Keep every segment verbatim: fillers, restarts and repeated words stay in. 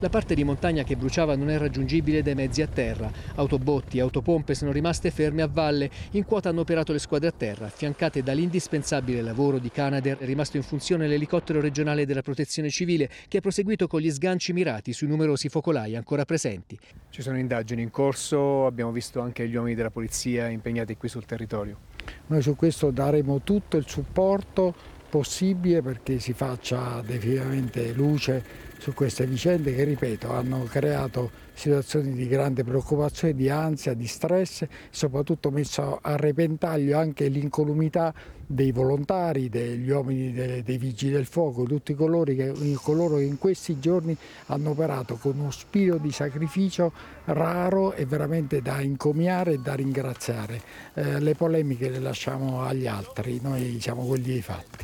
La parte di montagna che bruciava non è raggiungibile dai mezzi a terra. Autobotti e autopompe sono rimaste ferme a valle. In quota hanno operato le squadre a terra, affiancate dall'indispensabile lavoro di Canadair. È rimasto in funzione l'elicottero regionale della Protezione Civile, che ha proseguito con gli sganci mirati sui numerosi focolai ancora presenti. Ci sono indagini in corso, abbiamo visto anche gli uomini della polizia impegnati qui sul territorio. Noi su questo daremo tutto il supporto possibile perché si faccia definitivamente luce su queste vicende che, ripeto, hanno creato situazioni di grande preoccupazione, di ansia, di stress, e soprattutto messo a repentaglio anche l'incolumità dei volontari, degli uomini, dei, dei vigili del fuoco, tutti coloro che, coloro che in questi giorni hanno operato con uno spirito di sacrificio raro e veramente da incomiare e da ringraziare. Eh, le polemiche le lasciamo agli altri, noi siamo quelli dei fatti.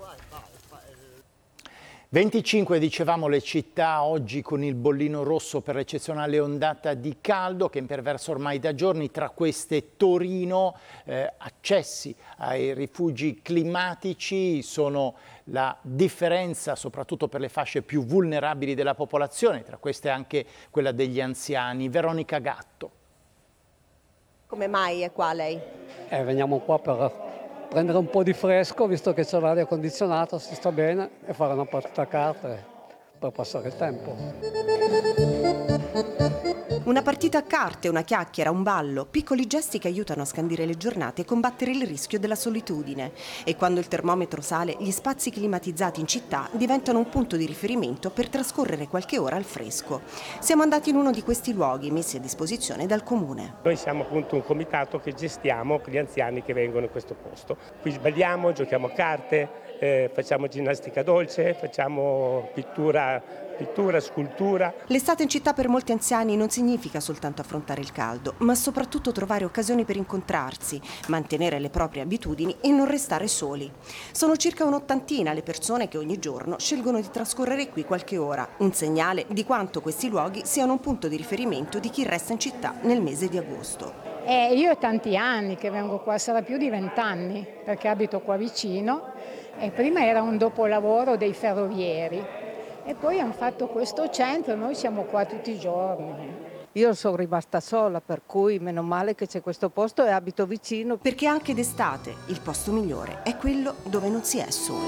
venticinque, dicevamo, le città oggi con il bollino rosso per l'eccezionale ondata di caldo che imperversa ormai da giorni, tra queste Torino. Eh, accessi ai rifugi climatici sono la differenza soprattutto per le fasce più vulnerabili della popolazione, tra queste anche quella degli anziani. Veronica Gatto. Come mai è qua lei? Eh, veniamo qua per prendere un po' di fresco, visto che c'è l'aria condizionata, si sta bene, e fare una partita a carte per passare il tempo. Una partita a carte, una chiacchiera, un ballo, piccoli gesti che aiutano a scandire le giornate e combattere il rischio della solitudine. E quando il termometro sale, gli spazi climatizzati in città diventano un punto di riferimento per trascorrere qualche ora al fresco. Siamo andati in uno di questi luoghi messi a disposizione dal comune. Noi siamo appunto un comitato che gestiamo gli anziani che vengono in questo posto. Qui balliamo, giochiamo a carte, eh, facciamo ginnastica dolce, facciamo pittura, pittura, scultura. L'estate in città per molti anziani non significa soltanto affrontare il caldo, ma soprattutto trovare occasioni per incontrarsi, mantenere le proprie abitudini e non restare soli. Sono circa un'ottantina le persone che ogni giorno scelgono di trascorrere qui qualche ora, un segnale di quanto questi luoghi siano un punto di riferimento di chi resta in città nel mese di agosto. Eh, io ho tanti anni che vengo qua, sarà più di vent'anni, perché abito qua vicino, e prima era un dopolavoro dei ferrovieri e poi hanno fatto questo centro e noi siamo qua tutti i giorni. Io sono rimasta sola, per cui meno male che c'è questo posto e abito vicino. Perché anche d'estate il posto migliore è quello dove non si è soli.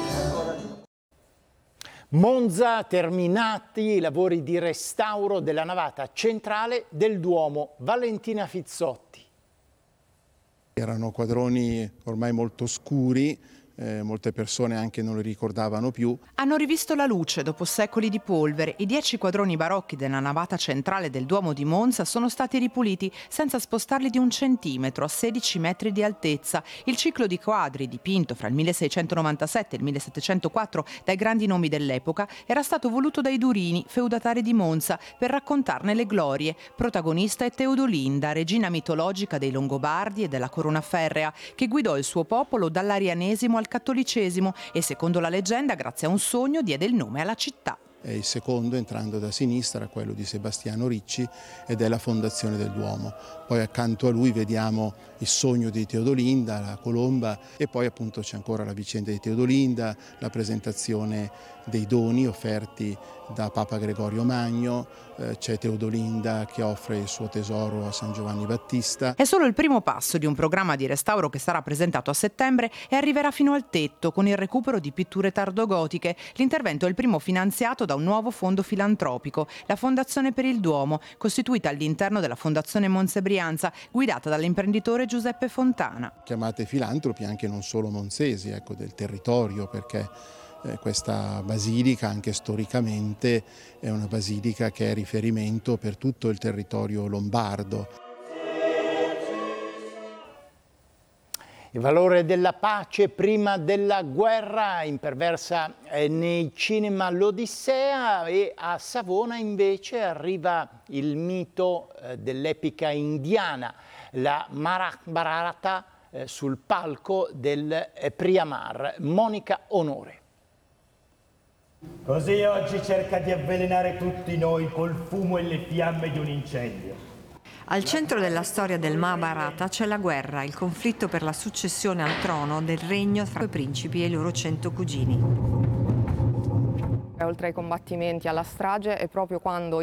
Monza, terminati i lavori di restauro della navata centrale del Duomo. Valentina Fizzotti. Erano quadroni ormai molto scuri. Eh, molte persone anche non li ricordavano più. Hanno rivisto la luce dopo secoli di polvere. I dieci quadroni barocchi della navata centrale del Duomo di Monza sono stati ripuliti senza spostarli di un centimetro, a sedici metri di altezza. Il ciclo di quadri dipinto fra il milleseicentonovantasette e il millesettecentoquattro dai grandi nomi dell'epoca era stato voluto dai Durini, feudatari di Monza, per raccontarne le glorie. Protagonista è Teodolinda, regina mitologica dei Longobardi e della Corona Ferrea, che guidò il suo popolo dall'arianesimo al cattolicesimo e, secondo la leggenda, grazie a un sogno diede il nome alla città. E il secondo, entrando da sinistra, quello di Sebastiano Ricci, ed è la fondazione del Duomo. Poi accanto a lui vediamo il sogno di Teodolinda, la colomba, e poi appunto c'è ancora la vicenda di Teodolinda, la presentazione dei doni offerti da Papa Gregorio Magno, eh, c'è Teodolinda che offre il suo tesoro a San Giovanni Battista. È solo il primo passo di un programma di restauro che sarà presentato a settembre e arriverà fino al tetto con il recupero di pitture tardogotiche. L'intervento è il primo finanziato da un nuovo fondo filantropico, la Fondazione per il Duomo, costituita all'interno della Fondazione Monza e Brianza, guidata dall'imprenditore Giuseppe Fontana. Chiamate filantropi anche non solo monzesi, ecco, del territorio, perché eh, questa basilica anche storicamente è una basilica che è riferimento per tutto il territorio lombardo. Il valore della pace prima della guerra, imperversa eh, nei cinema l'Odissea, e a Savona invece arriva il mito eh, dell'epica indiana, la Mahabharata, eh, sul palco del eh, Priamar. Monica Onore. Così oggi cerca di avvelenare tutti noi col fumo e le fiamme di un incendio. Al centro della storia del Mahabharata c'è la guerra, il conflitto per la successione al trono del regno fra i principi e i loro cento cugini. Oltre ai combattimenti, alla strage, è proprio quando